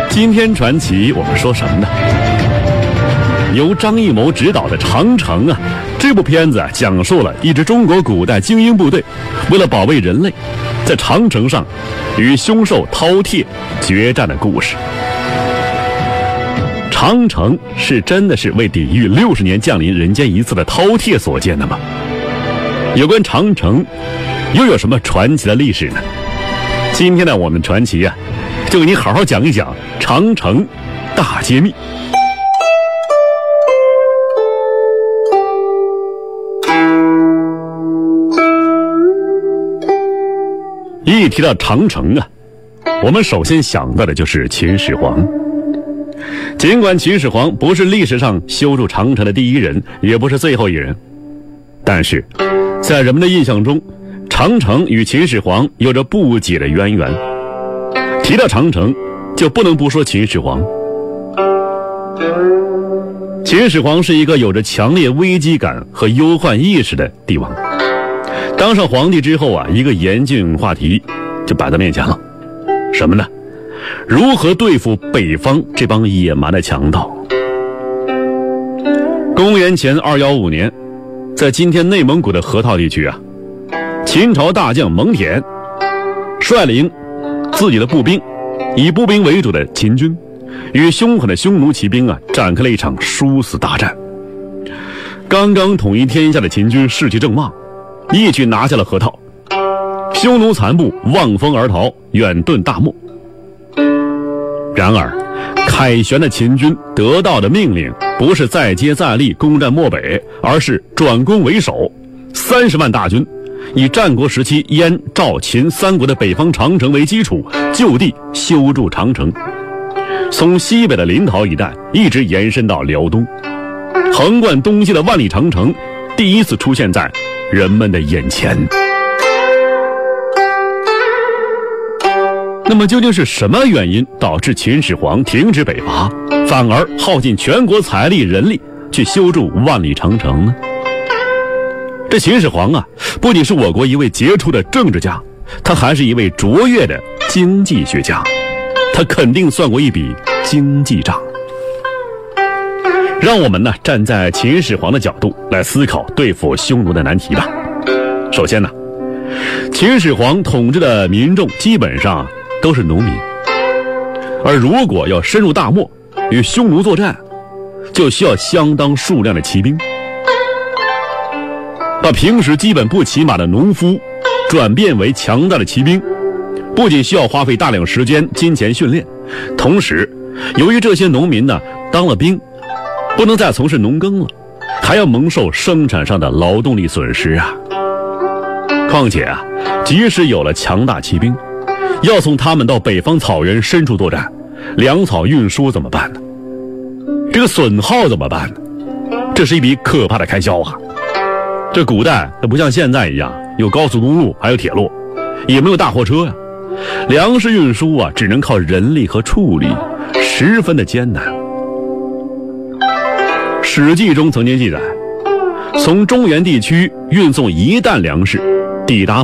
今天传奇我们说什么呢？由张艺谋执导的《长城》啊，这部片子讲述了一支中国古代精英部队为了保卫人类，在长城上与凶兽饕餮决战的故事。长城是真的是为抵御60年降临人间一次的饕餮所建的吗？有关长城又有什么传奇的历史呢？今天呢，我们传奇就给你好好讲一讲长城大揭秘。一提到长城我们首先想到的就是秦始皇。尽管秦始皇不是历史上修筑长城的第一人，也不是最后一人，但是在人们的印象中，长城与秦始皇有着不解的渊源。提到长城，就不能不说秦始皇。秦始皇是一个有着强烈危机感和忧患意识的帝王。当上皇帝之后一个严峻话题就摆在面前了，什么呢？如何对付北方这帮野蛮的强盗？公元前215年，在今天内蒙古的河套地区秦朝大将蒙恬率领自己的步兵，以步兵为主的秦军与凶狠的匈奴骑兵展开了一场殊死大战。刚刚统一天下的秦军士气正旺，一举拿下了河套，匈奴残部望风而逃，远遁大漠。然而凯旋的秦军得到的命令不是再接再厉攻占漠北，而是转攻为守，30万大军以战国时期燕赵秦三国的北方长城为基础，就地修筑长城，从西北的临洮一带一直延伸到辽东，横贯东西的万里长城第一次出现在人们的眼前。那么究竟是什么原因导致秦始皇停止北伐，反而耗尽全国财力人力去修筑万里长城呢？这秦始皇不仅是我国一位杰出的政治家，他还是一位卓越的经济学家，他肯定算过一笔经济账。让我们站在秦始皇的角度来思考对付匈奴的难题吧。首先秦始皇统治的民众基本上都是农民，而如果要深入大漠与匈奴作战，就需要相当数量的骑兵。把平时基本不骑马的农夫转变为强大的骑兵，不仅需要花费大量时间金钱训练，同时由于这些农民当了兵，不能再从事农耕了，还要蒙受生产上的劳动力损失况且即使有了强大骑兵，要送他们到北方草原深处作战，粮草运输怎么办呢？这个损耗怎么办呢？这是一笔可怕的开销这古代不像现在一样有高速公路还有铁路，也没有大货车粮食运输只能靠人力和畜力，十分的艰难。史记中曾经记载，从中原地区运送1担粮食抵达